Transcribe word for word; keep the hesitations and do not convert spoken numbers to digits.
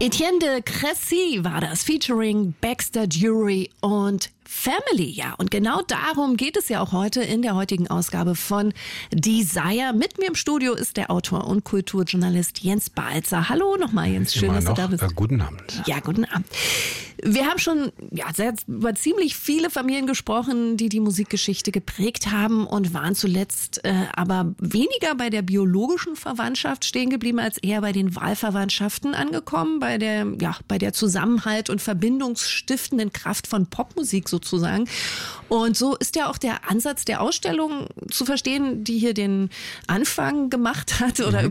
Etienne de Crécy war das, featuring Baxter Dury und Family, ja. Und genau darum geht es ja auch heute in der heutigen Ausgabe von Desire. Mit mir im Studio ist der Autor und Kulturjournalist Jens Balzer. Hallo nochmal, Jens. Schön, Immer dass noch, du da bist. Äh, guten Abend. Ja, guten Abend. Wir haben schon ja, sehr, über ziemlich viele Familien gesprochen, die die Musikgeschichte geprägt haben und waren zuletzt äh, aber weniger bei der biologischen Verwandtschaft stehen geblieben, als eher bei den Wahlverwandtschaften angekommen, bei der, ja, bei der Zusammenhalt und verbindungsstiftenden Kraft von Popmusik sozusagen. Und so ist ja auch der Ansatz der Ausstellung zu verstehen, die hier den Anfang gemacht hat oder mhm.